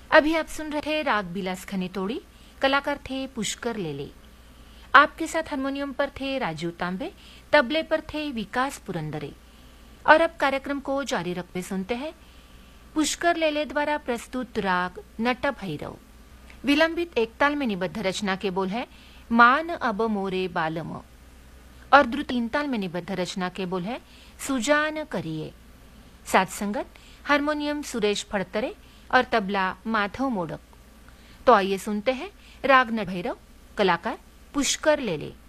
अभी आप सुन रहे थे राग बिलास खनितोड़ी, कलाकार थे पुष्कर लेले। आपके साथ हारमोनियम पर थे राजू तांबे, तबले पर थे विकास पुरंदरे। और अब कार्यक्रम को जारी रखते सुनते हैं पुष्कर लेले द्वारा प्रस्तुत राग नट भैरव। विलंबित एक ताल में निबद्ध रचना के बोल है मान अब मोरे बालम, और द्रुत तीन ताल में निबद्ध रचना के बोल है सुजान करिए। साथ संगत हारमोनियम सुरेश फड़तरे और तबला माधव मोडक। तो आइए सुनते हैं राग नट भैरव, कलाकार पुष्कर लेले।